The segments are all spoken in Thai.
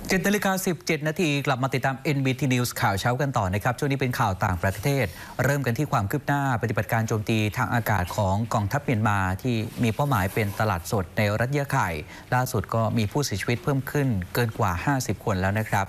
7:17 นาทีกลับมาติดตาม NBT News ข่าวเช้ากันต่อนะครับช่วงนี้เป็นข่าวต่างประเทศเริ่มกันที่ความคืบหน้าปฏิบัติการโจมตีทางอากาศของกองทัพเมียนมาที่มีเป้าหมายเป็นตลาดสดในรัฐยะไข่ล่าสุดก็มีผู้เสียชีวิตเพิ่มขึ้นเกินกว่า50 คนแล้วนะครับ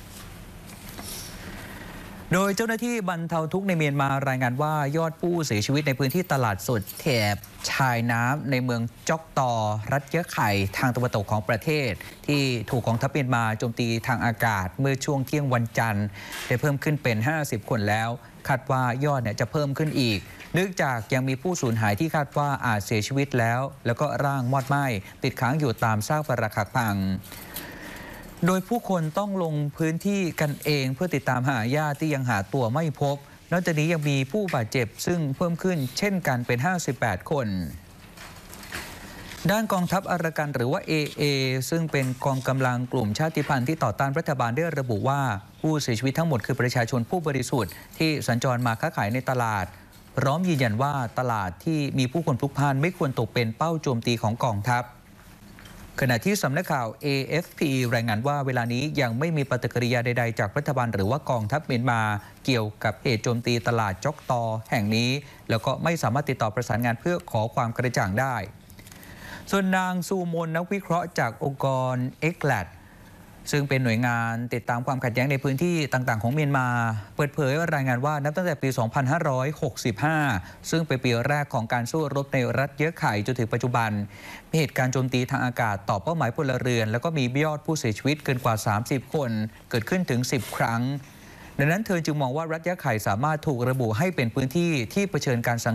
โดยเจ้าหน้าที่บรรเทาทุกข์ในเมียนมารายงานว่ายอดผู้เสียชีวิตในพื้นที่ตลาดสดแถบชายน้ำในเมืองจอกตอรัฐยะไข่ทางตะวันตกของประเทศที่ถูกกองทัพเมียนมาโจมตีทางอากาศเมื่อช่วงเที่ยงวันจันทร์ได้เพิ่มขึ้นเป็น50 คนแล้วคาดว่ายอดจะเพิ่มขึ้นอีกเนื่องจากยังมีผู้สูญหายที่คาดว่าอาจเสียชีวิตแล้วก็ร่างมอดไหม้ติดค้างอยู่ตามซากปรักหักพังโดยผู้คนต้องลงพื้นที่กันเองเพื่อติดตามหาญาติที่ยังหาตัวไม่พบนอกจากนี้ยังมีผู้บาดเจ็บซึ่งเพิ่มขึ้นเช่นกันเป็น58 คนด้านกองทัพอารากันหรือว่า AA ซึ่งเป็นกองกำลังกลุ่มชาติพันธุ์ที่ต่อต้านรัฐบาลได้ระบุว่าผู้เสียชีวิตทั้งหมดคือประชาชนผู้บริสุทธิ์ที่สัญจรมาค้าขายในตลาดพร้อมยืนยันว่าตลาดที่มีผู้คนพลุกพล่านไม่ควรตกเป็นเป้าโจมตีของกองทัพขณะที่สำนักข่าว AFP รายงานว่าเวลานี้ยังไม่มีปฏิกิริยาใดๆจากรัฐบาลหรือว่ากองทัพเมียนมาเกี่ยวกับเหตุโจมตีตลาดจอกตอแห่งนี้แล้วก็ไม่สามารถติดต่อประสานงานเพื่อขอความกระจ่างได้ส่วนนางซูมนนักวิเคราะห์จากองค์กร ECLAT ซึ่งเป็นหน่วยงานติดตามความขัดแย้งในพื้นที่ต่างๆของเมียนมาเปิดเผยรายงานว่านับตั้งแต่ปี 2565 ซึ่งเป็นปีแรกของการสู้รบในรัฐยะไข่จนถึงปัจจุบันมีเหตุการณ์โจมตีทางอากาศต่อเป้าหมายพลเรือนแล้วก็มียอดผู้เสียชีวิตเกินกว่า30 คนเกิดขึ้นถึง10 ครั้งดังนั้นเธอจึงมองว่ารัฐยะไข่สามารถถูกระบุให้เป็นพื้นที่ที่เผชิญการสัง